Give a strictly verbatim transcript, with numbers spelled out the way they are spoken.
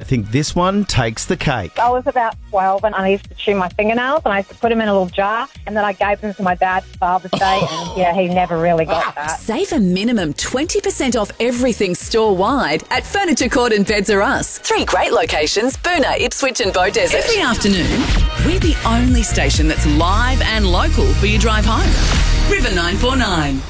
think this one takes the cake. I was about twelve and I used to chew my fingernails and I used to put them in a little jar and then I gave them to my dad for Father's Day and yeah, he never really got that. Save a minimum twenty percent off everything store-wide at Furniture Court and Beds R Us. Three great locations, Boonah, Ipswich and Beaudesert. Every afternoon, we're the only station that's live and local for your drive home. River nine four nine.